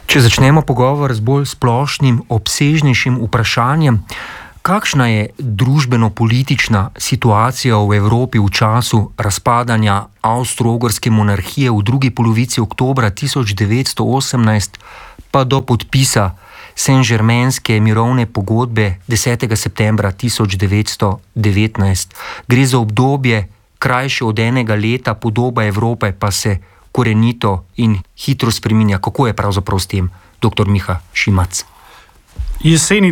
Če začnemo pogovor z bolj splošnim, obsežnejšim vprašanjem, kakšna je družbeno-politična situacija v Evropi v času razpadanja Avstro-Ogrske monarhije v drugi polovici oktobra 1918 pa do podpisa Saint-Germainske mirovne pogodbe 10. septembra 1919. Gre za obdobje krajše od enega leta, podoba Evrope pa se korenito in hitro spreminja. Kako je pravzaprav s tem, dr. Miha Šimac? Jeseni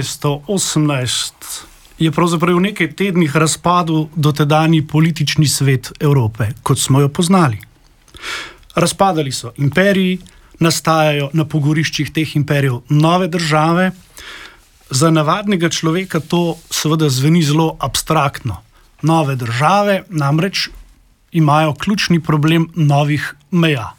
1918 je pravzaprav v nekaj tednih razpadel dotedanji politični svet Evrope, kot smo jo poznali. Razpadali so imperiji, nastajajo na pogoriščih teh imperijev nove države. Za navadnega človeka to seveda zveni zelo abstraktno. Nove države namreč imajo ključni problem novih meja.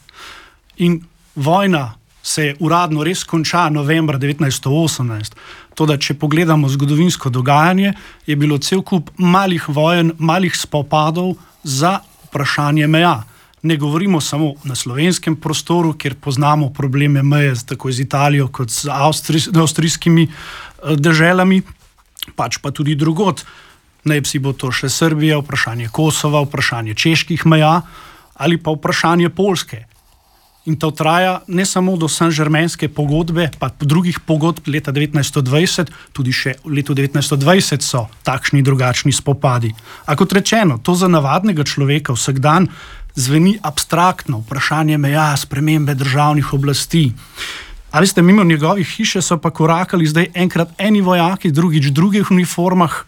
In vojna se je uradno res konča novembra 1918. Toda, če pogledamo zgodovinsko dogajanje, je bilo cel kup malih vojen, malih spopadov za vprašanje meja. Ne govorimo samo na slovenskem prostoru, kjer poznamo probleme meje tako z Italijo kot z avstrijskimi deželami, pač pa tudi drugod. Najprej bo to še Srbija, vprašanje Kosova, vprašanje čeških meja ali pa vprašanje Poljske. In to traja ne samo do Saint-Germainske pogodbe, pa drugih pogodb leta 1920, tudi še v letu 1920 so takšni drugačni spopadi. A kot rečeno, to za navadnega človeka vsak dan zveni abstraktno, vprašanje meja, spremembe državnih oblasti. Ali ste mimo njegovih hiše so pa korakali zdaj enkrat eni vojaki, drugič drugih uniformah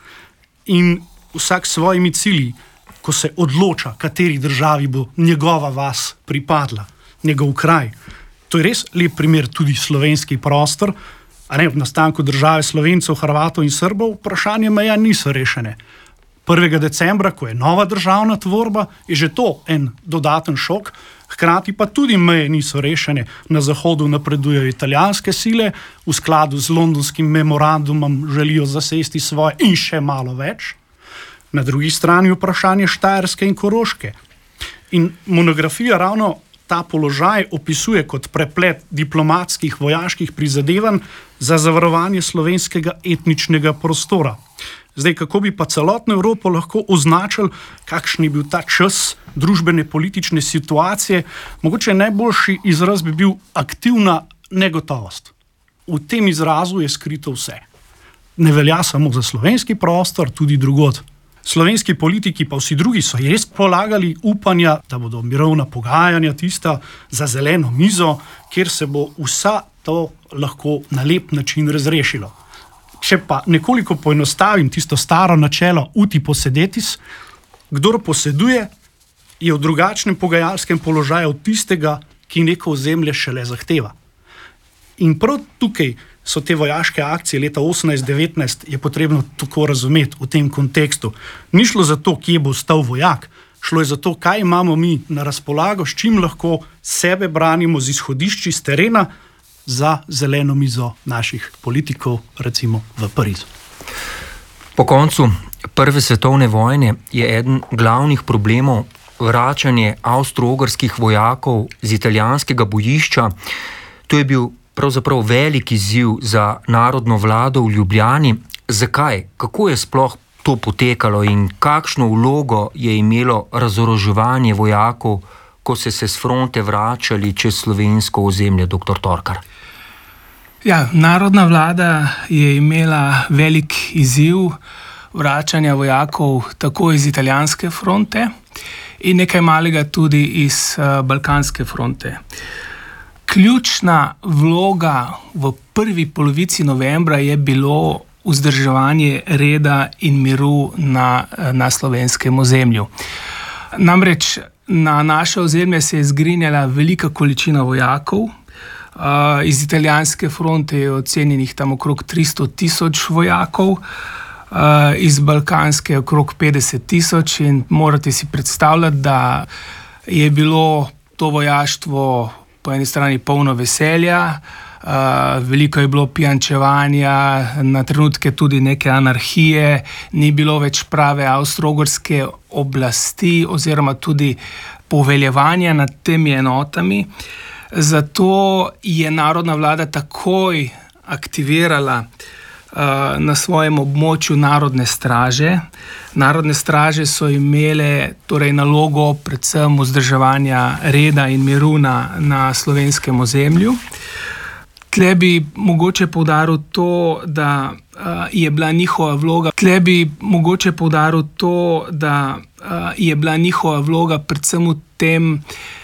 in vsak s svojimi cilji, ko se odloča, kateri državi bo njegova vas pripadla, njegov kraj. To je res lep primer tudi slovenski prostor, a ne v nastanku države Slovencev, Hrvatov in Srbov, vprašanje meja niso rešene. 1. decembra, ko je nova državna tvorba, je že to en dodaten šok, hkrati pa tudi meje niso rešene. Na zahodu napredujejo italijanske sile, v skladu z londonskim memorandumom želijo zasesti svoje in še malo več. Na drugi strani vprašanje Štajerske in Koroške. In monografija ravno ta položaj opisuje kot preplet diplomatskih vojaških prizadevanj za zavarovanje slovenskega etničnega prostora. Zdaj, kako bi pa celotno Evropo lahko označili, kakšen je bil ta čas družbene politične situacije, mogoče najboljši izraz bi bil aktivna negotovost. V tem izrazu je skrito vse. Ne velja samo za slovenski prostor, tudi drugod. Slovenski politiki pa vsi drugi so res polagali upanja, da bodo mirovna pogajanja tista za zeleno mizo, kjer se bo vsa to lahko na lep način razrešilo. Če pa nekoliko poenostavim tisto staro načelo uti posedetis, kdor poseduje, je v drugačnem pogajalskem položaju od tistega, ki neko ozemlje šele zahteva. In prav tukaj so te vojaške akcije leta 1819 je potrebno tako razumeti v tem kontekstu. Ni šlo za to, kje bo stal vojak, šlo je za to, kaj imamo mi na razpolago, s čim lahko sebe branimo z izhodišči z terena za zeleno mizo naših politikov, recimo v Parizu. Po koncu Prve svetovne vojne je eden glavnih problemov vračanje avstro-ogrskih vojakov z italijanskega bojišča. To je bil pravzaprav velik izziv za narodno vlado v Ljubljani. Zakaj? Kako je sploh to potekalo in kakšno vlogo je imelo razoroževanje vojakov, ko se s fronte vračali čez slovensko ozemlje, dr. Torkar? Ja, narodna vlada je imela velik izziv vračanja vojakov tako iz italijanske fronte in nekaj malega tudi iz balkanske fronte. Ključna vloga v prvi polovici novembra je bilo vzdrževanje reda in miru na slovenskem ozemlju. Namreč na naše ozemlje se je zgrinjala velika količina vojakov. Iz italijanske fronte je ocenjenih tam okrog 300,000 vojakov, iz balkanske okrog 50,000 in morate si predstavljati, da je bilo to vojaštvo po eni strani polno veselja, veliko je bilo pijančevanja, na trenutke tudi neke anarhije, ni bilo več prave avstro-ogrske oblasti oziroma tudi poveljevanja nad temi enotami. Zato je narodna vlada takoj aktivirala na svojem območju narodne straže. Narodne straže so imele torej nalogo predvsem vzdrževanja reda in miru na slovenskem ozemlju. Tle bi mogoče poudaril to, da je bila njihova vloga predvsem v tem,